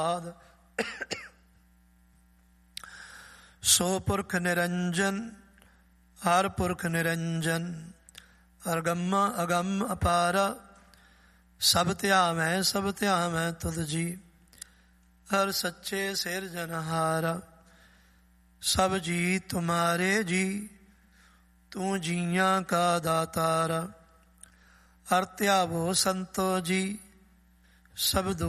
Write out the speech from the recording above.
ਸੋ ਪੁਰਖ ਨਿਰੰਜਨ ਹਰ ਪੁਰਖ ਨਿਰੰਜਨ ਅਰਗਮ ਅਗੰਮ ਅਪਾਰਾ ਸਭ ਧਿਆਵੈ ਸਭ ਧਿਆਵੈ ਤੁਧ ਜੀ ਹਰ ਸੱਚੇ ਸਿਰਜਨਹਾਰਾ ਸਭ ਜੀ ਤੁਮਾਰੇ ਜੀ ਤੂੰ ਜੀਆਂ ਕਾ ਦਾਤਾਰਾ ਹਰ ਧਿਆਵੋ ਸੰਤੋ ਜੀ ਸਭ